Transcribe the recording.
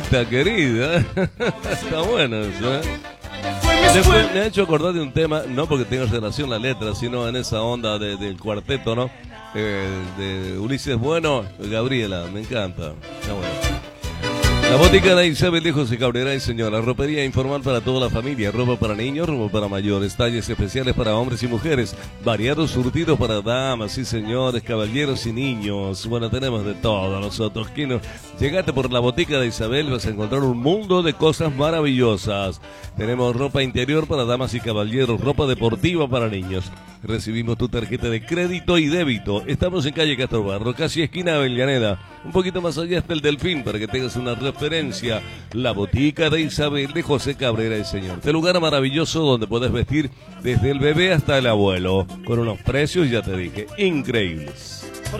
Mamita querida. Está bueno eso, ¿eh? Después me ha hecho acordar de un tema, no porque tenga relación la letra, sino en esa onda del cuarteto, ¿no? De Ulises Bueno, Gabriela, me encanta. Está bueno. La botica de Isabel de José Cabrera y señora, ropería informal para toda la familia, ropa para niños, ropa para mayores, talles especiales para hombres y mujeres, variados surtidos para damas y señores, caballeros y niños. Bueno, tenemos de todo nosotros. Llegate por la botica de Isabel, vas a encontrar un mundo de cosas maravillosas. Tenemos ropa interior para damas y caballeros, ropa deportiva para niños. Recibimos tu tarjeta de crédito y débito. Estamos en calle Castro Barro, casi esquina Avellaneda. Un poquito más allá está el Delfín, para que tengas una referencia. La botica de Isabel de José Cabrera y señor. Este lugar maravilloso donde puedes vestir desde el bebé hasta el abuelo. Con unos precios, ya te dije, increíbles.